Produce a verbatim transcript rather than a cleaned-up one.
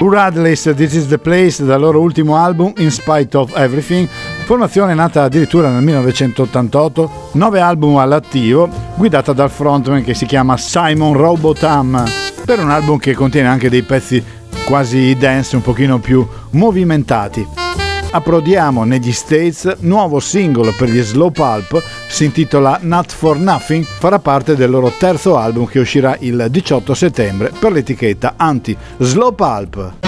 Uradlis, This is the Place, dal loro ultimo album In Spite of Everything, formazione nata addirittura nel millenovecentottantotto, nove album all'attivo, guidata dal frontman che si chiama Simon Robotham, per un album che contiene anche dei pezzi quasi dance, un pochino più movimentati. Approdiamo negli States, nuovo singolo per gli Slow Pulp, si intitola Not for Nothing, farà parte del loro terzo album che uscirà il diciotto settembre per l'etichetta Anti Slow Pulp.